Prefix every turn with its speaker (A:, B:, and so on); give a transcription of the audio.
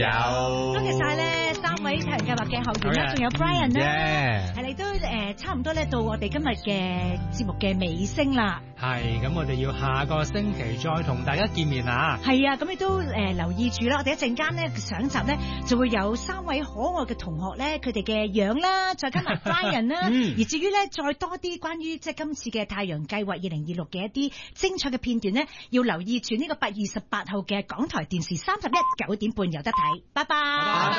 A: 有，
B: 多謝晒咧3位太陽計劃嘅學員啦，仲有 Brian 啦，係你都差唔多咧到我哋今日嘅節目嘅尾聲啦。
A: 係，咁我哋要下個星期再同大家見面啊。
B: 係啊，咁你都留意住啦，我哋一陣間咧上集咧就會有3位可愛嘅同學咧，佢哋嘅樣啦，再加埋 Brian 啦，而至於咧再多啲關於即係今次嘅太陽計劃2026嘅一啲精彩嘅片段咧，要留意住呢個8月18號嘅港台電視31 9點半有得睇。拜拜。